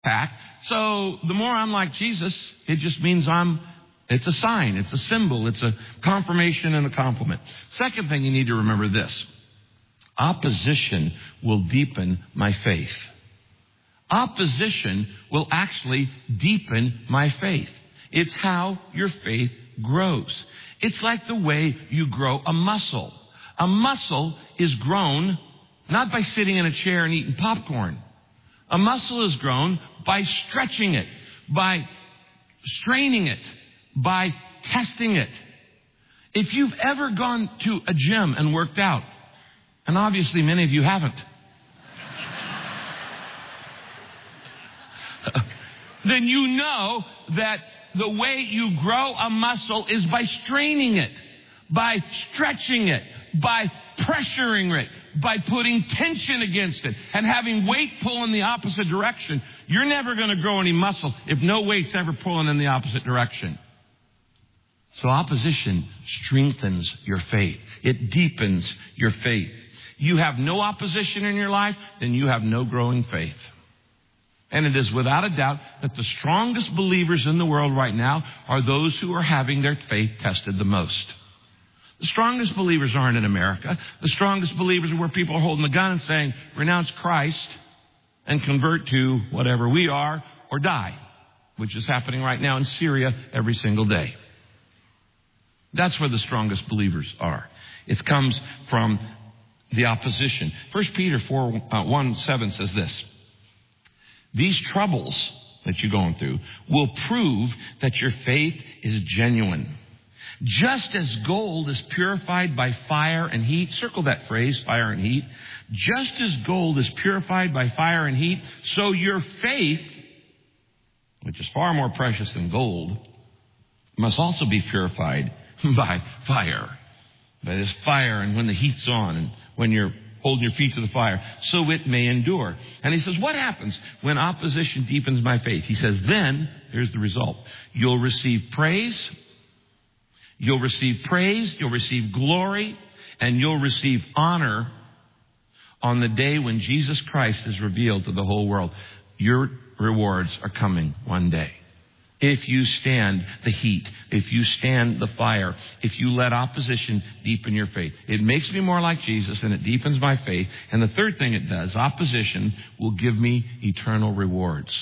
pack. So the more I'm like Jesus, it just means it's a sign, it's a symbol, it's a confirmation and a compliment. Second thing you need to remember this. Opposition will deepen my faith. Opposition will actually deepen my faith. It's how your faith grows. It's like the way you grow a muscle. A muscle is grown not by sitting in a chair and eating popcorn. A muscle is grown by stretching it, by straining it, by testing it. If you've ever gone to a gym and worked out, and obviously many of you haven't, then you know that the way you grow a muscle is by straining it, by stretching it, by pressuring it, by putting tension against it, and having weight pull in the opposite direction. You're never going to grow any muscle if no weight's ever pulling in the opposite direction. So opposition strengthens your faith. It deepens your faith. You have no opposition in your life, then you have no growing faith. And it is without a doubt that the strongest believers in the world right now are those who are having their faith tested the most. The strongest believers aren't in America. The strongest believers are where people are holding the gun and saying, renounce Christ and convert to whatever we are or die, which is happening right now in Syria every single day. That's where the strongest believers are. It comes from the opposition. 1 Peter 1:7 says this. These troubles that you're going through will prove that your faith is genuine. Just as gold is purified by fire and heat, circle that phrase, fire and heat. Just as gold is purified by fire and heat, so your faith, which is far more precious than gold, must also be purified by fire. By this fire, and when the heat's on, and when you're holding your feet to the fire, so it may endure. And he says, what happens when opposition deepens my faith? He says, then, here's the result. You'll receive praise, you'll receive glory, and you'll receive honor on the day when Jesus Christ is revealed to the whole world. Your rewards are coming one day. If you stand the heat, if you stand the fire, if you let opposition deepen your faith. It makes me more like Jesus and it deepens my faith. And the third thing it does, opposition will give me eternal rewards.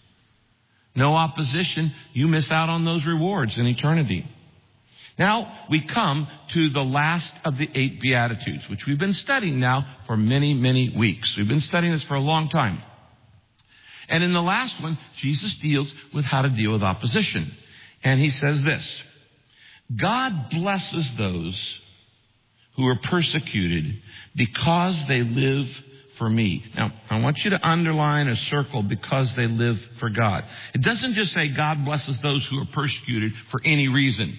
No opposition, you miss out on those rewards in eternity. Now we come to the last of the 8 Beatitudes, which we've been studying now for many, many weeks. We've been studying this for a long time. And in the last one, Jesus deals with how to deal with opposition. And he says this, God blesses those who are persecuted because they live for me. Now, I want you to underline or circle because they live for God. It doesn't just say God blesses those who are persecuted for any reason.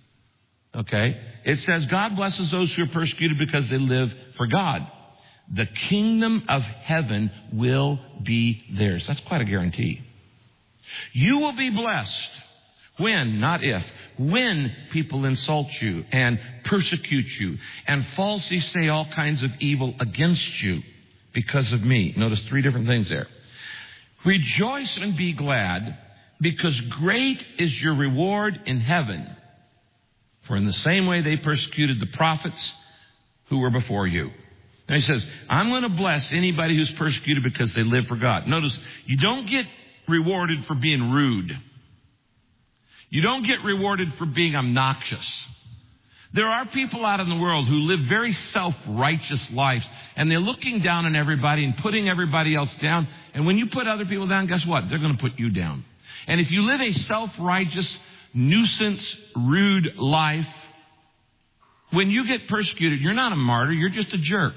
Okay? It says God blesses those who are persecuted because they live for God. The kingdom of heaven will be theirs. That's quite a guarantee. You will be blessed when, not if, when people insult you and persecute you and falsely say all kinds of evil against you because of me. Notice 3 different things there. Rejoice and be glad, because great is your reward in heaven. For in the same way they persecuted the prophets who were before you. Now he says, I'm going to bless anybody who's persecuted because they live for God. Notice, you don't get rewarded for being rude. You don't get rewarded for being obnoxious. There are people out in the world who live very self-righteous lives, and they're looking down on everybody and putting everybody else down. And when you put other people down, guess what? They're going to put you down. And if you live a self-righteous, nuisance, rude life, when you get persecuted, you're not a martyr, you're just a jerk.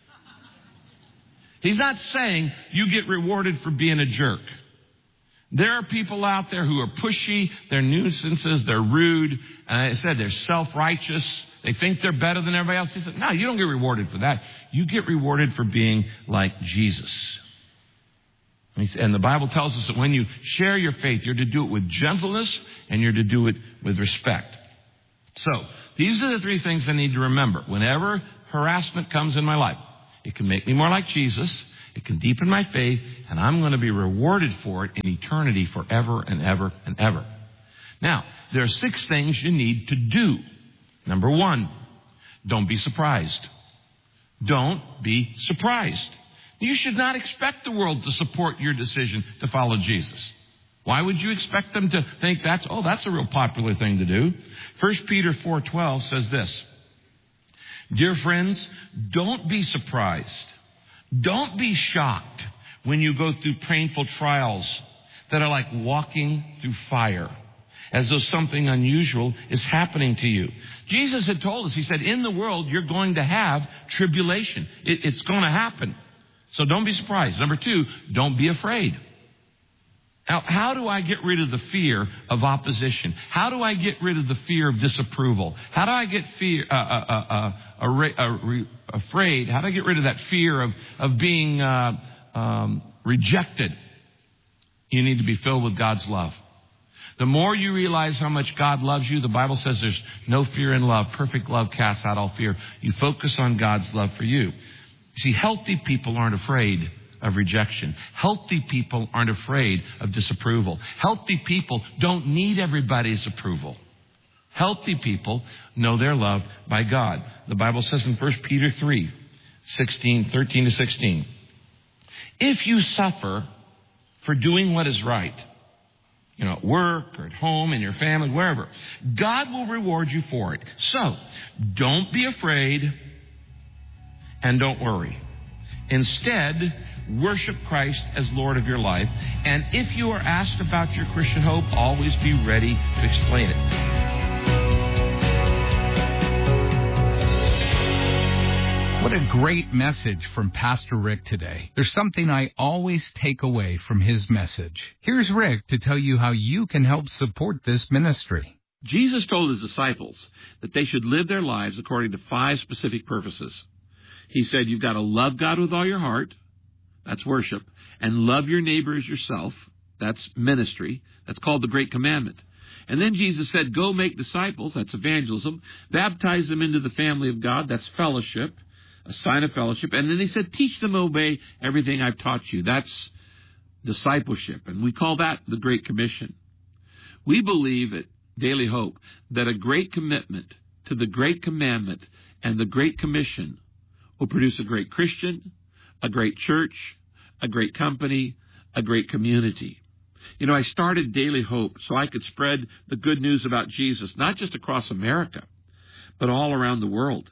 He's not saying you get rewarded for being a jerk. There are people out there who are pushy, they're nuisances, they're rude, and I said they're self-righteous, they think they're better than everybody else. He said, no, you don't get rewarded for that. You get rewarded for being like Jesus. And the Bible tells us that when you share your faith, you're to do it with gentleness and you're to do it with respect. So, these are the 3 things I need to remember. Whenever harassment comes in my life, it can make me more like Jesus. It can deepen my faith, and I'm going to be rewarded for it in eternity forever and ever and ever. Now, there are 6 things you need to do. Number 1, don't be surprised. Don't be surprised. You should not expect the world to support your decision to follow Jesus. Why would you expect them to think that's a real popular thing to do? 1 Peter 4:12 says this. Dear friends, don't be surprised. Don't be shocked when you go through painful trials that are like walking through fire, as though something unusual is happening to you. Jesus had told us, he said, in the world, you're going to have tribulation. It's going to happen. So don't be surprised. Number 2, don't be afraid. Now, how do I get rid of the fear of opposition? How do I get rid of the fear of disapproval? How do I get afraid? How do I get rid of that fear of being rejected? You need to be filled with God's love. The more you realize how much God loves you, the Bible says there's no fear in love. Perfect love casts out all fear. You focus on God's love for you. See, healthy people aren't afraid of rejection. Healthy people aren't afraid of disapproval. Healthy people don't need everybody's approval. Healthy people know they're loved by God. The Bible says in 1 Peter 3:13-16, if you suffer for doing what is right, at work or at home, in your family, wherever, God will reward you for it. So, don't be afraid and don't worry. Instead, worship Christ as Lord of your life. And if you are asked about your Christian hope, always be ready to explain it. What a great message from Pastor Rick today. There's something I always take away from his message. Here's Rick to tell you how you can help support this ministry. Jesus told his disciples that they should live their lives according to 5 specific purposes. He said, you've got to love God with all your heart. That's worship. And love your neighbor as yourself. That's ministry. That's called the Great Commandment. And then Jesus said, go make disciples. That's evangelism. Baptize them into the family of God. That's fellowship, a sign of fellowship. And then he said, teach them to obey everything I've taught you. That's discipleship. And we call that the Great Commission. We believe at Daily Hope that a great commitment to the Great Commandment and the Great Commission will produce a great Christian, a great church, a great company, a great community. I started Daily Hope so I could spread the good news about Jesus, not just across America, but all around the world.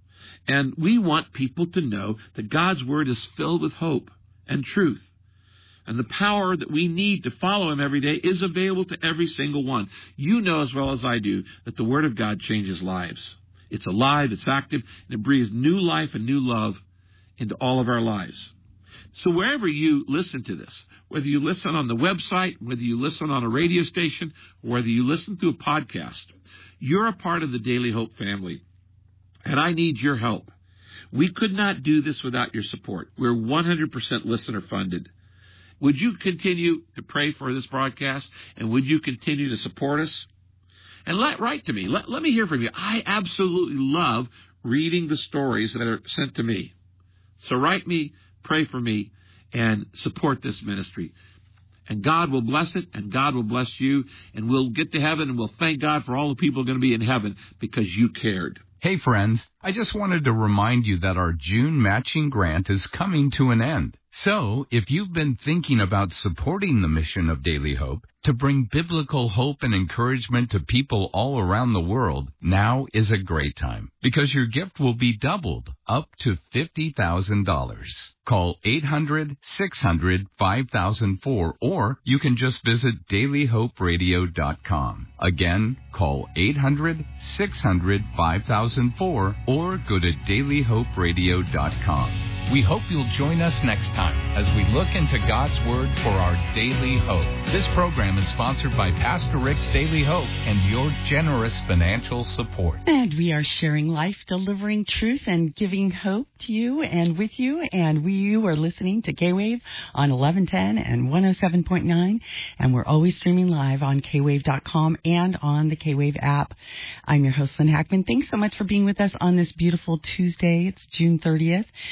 And we want people to know that God's Word is filled with hope and truth. And the power that we need to follow Him every day is available to every single one. You know as well as I do that the Word of God changes lives. It's alive, it's active, and it breathes new life and new love into all of our lives. So wherever you listen to this, whether you listen on the website, whether you listen on a radio station, or whether you listen through a podcast, you're a part of the Daily Hope family. And I need your help. We could not do this without your support. We're 100% listener funded. Would you continue to pray for this broadcast? And would you continue to support us? And write to me. Let me hear from you. I absolutely love reading the stories that are sent to me. So write me, pray for me, and support this ministry. And God will bless it, and God will bless you, and we'll get to heaven, and we'll thank God for all the people going to be in heaven because you cared. Hey friends, I just wanted to remind you that our June matching grant is coming to an end. So, if you've been thinking about supporting the mission of Daily Hope to bring biblical hope and encouragement to people all around the world, now is a great time because your gift will be doubled up to $50,000. Call 800-600-5004 or you can just visit dailyhoperadio.com. Again, call 800-600-5004 or go to dailyhoperadio.com. We hope you'll join us next time as we look into God's Word for our daily hope. This program is sponsored by Pastor Rick's Daily Hope and your generous financial support. And we are sharing life, delivering truth, and giving hope to you and with you. And you are listening to K-Wave on 1110 and 107.9. And we're always streaming live on kwave.com and on the K-Wave app. I'm your host, Lynn Hackman. Thanks so much for being with us on this beautiful Tuesday. It's June 30th. It's a beautiful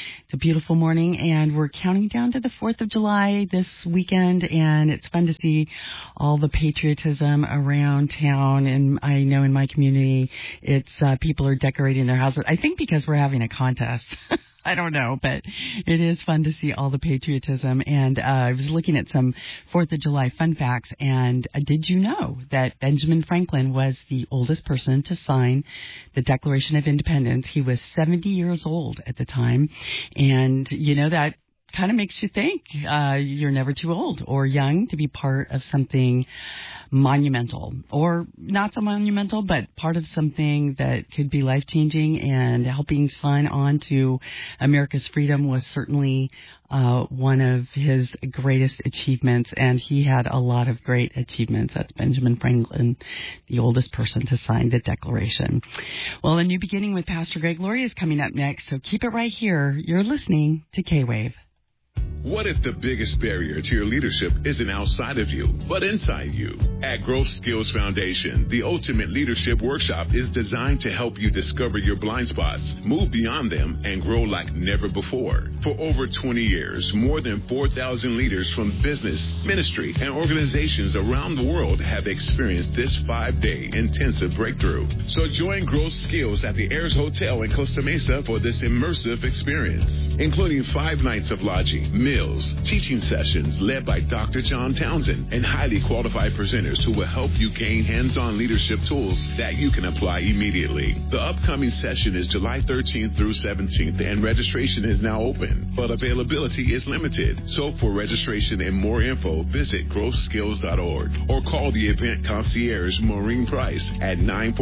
beautiful morning, and we're counting down to the 4th of July this weekend, and it's fun to see all the patriotism around town. And I know in my community, it's people are decorating their houses. I think because we're having a contest. I don't know, but it is fun to see all the patriotism. And I was looking at some 4th of July fun facts, and did you know that Benjamin Franklin was the oldest person to sign the Declaration of Independence? He was 70 years old at the time, and you know that kind of makes you think you're never too old or young to be part of something monumental, or not so monumental, but part of something that could be life-changing. And helping sign on to America's freedom was certainly one of his greatest achievements, and he had a lot of great achievements. That's Benjamin Franklin, the oldest person to sign the Declaration. Well, A New Beginning with Pastor Greg Laurie is coming up next, so keep it right here. You're listening to K-Wave. What if the biggest barrier to your leadership isn't outside of you, but inside you? At Growth Skills Foundation, the Ultimate Leadership Workshop is designed to help you discover your blind spots, move beyond them, and grow like never before. For over 20 years, more than 4,000 leaders from business, ministry, and organizations around the world have experienced this 5-day intensive breakthrough. So join Growth Skills at the Ayers Hotel in Costa Mesa for this immersive experience, including 5 nights of lodging, meals, teaching sessions led by Dr. John Townsend, and highly qualified presenters who will help you gain hands-on leadership tools that you can apply immediately. The upcoming session is July 13th through 17th, and registration is now open, but availability is limited. So for registration and more info, visit growthskills.org or call the event concierge Maureen Price at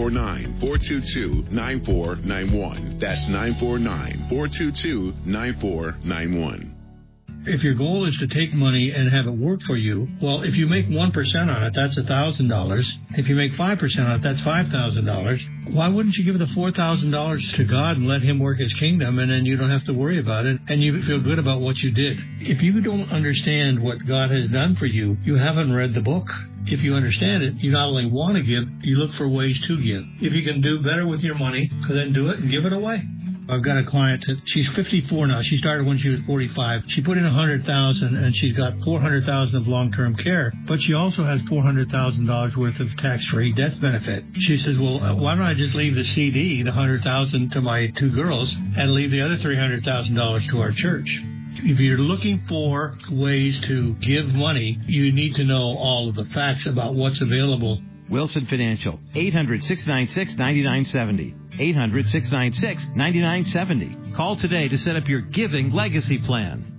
949-422-9491. That's 949-422-9491. If your goal is to take money and have it work for you, well, if you make 1% on it, that's $1,000. If you make 5% on it, that's $5,000. Why wouldn't you give the $4,000 to God and let Him work His kingdom, and then you don't have to worry about it, and you feel good about what you did? If you don't understand what God has done for you, you haven't read the book. If you understand it, you not only want to give, you look for ways to give. If you can do better with your money, then do it and give it away. I've got a client that she's 54 now. She started when she was 45. She put in $100,000 and she's got $400,000 of long-term care, but she also has $400,000 worth of tax-free death benefit. She says, well, why don't I just leave the CD, the $100,000 to my 2 girls, and leave the other $300,000 to our church? If you're looking for ways to give money, you need to know all of the facts about what's available. Wilson Financial, 800-696-9970. 800-696-9970. Call today to set up your Giving Legacy Plan.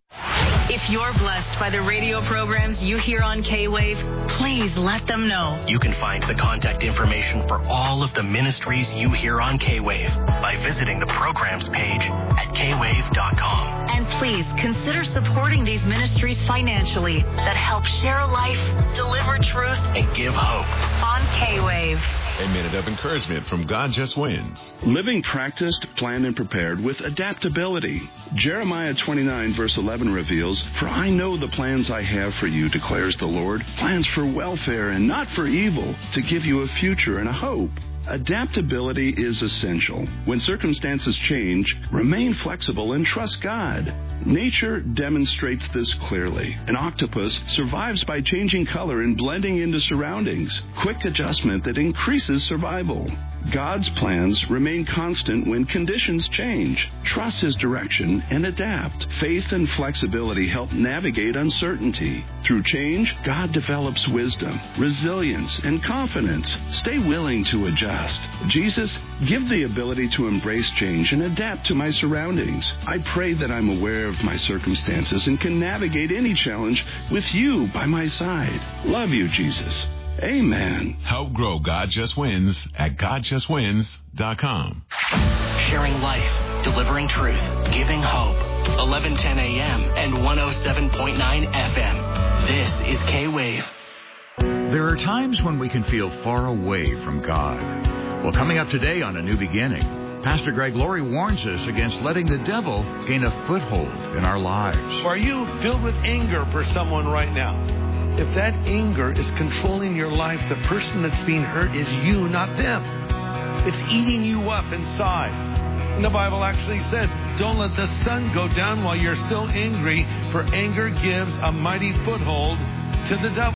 If you're blessed by the radio programs you hear on K-Wave, please let them know. You can find the contact information for all of the ministries you hear on K-Wave by visiting the programs page at kwave.com. And please consider supporting these ministries financially that help share life, deliver truth, and give hope on K-Wave. A minute of encouragement from God Just Wins. Living practiced, planned, and prepared with adaptability. Jeremiah 29 verse 11 reveals, "For I know the plans I have for you, declares the Lord, plans for welfare and not for evil, to give you a future and a hope." Adaptability is essential. When circumstances change, remain flexible and trust God. Nature demonstrates this clearly. An octopus survives by changing color and blending into surroundings. Quick adjustment that increases survival. God's plans remain constant when conditions change. Trust His direction and adapt. Faith and flexibility help navigate uncertainty. Through change, God develops wisdom, resilience, and confidence. Stay willing to adjust. Jesus, give the ability to embrace change and adapt to my surroundings. I pray that I'm aware of my circumstances and can navigate any challenge with you by my side. Love you, Jesus. Amen. Help grow God Just Wins at GodJustWins.com. Sharing life, delivering truth, giving hope. 1110 a.m. and 107.9 FM. This is K-Wave. There are times when we can feel far away from God. Well, coming up today on A New Beginning, Pastor Greg Laurie warns us against letting the devil gain a foothold in our lives. Are you filled with anger for someone right now? If that anger is controlling your life, the person that's being hurt is you, not them. It's eating you up inside. And the Bible actually said, don't let the sun go down while you're still angry, for anger gives a mighty foothold to the devil.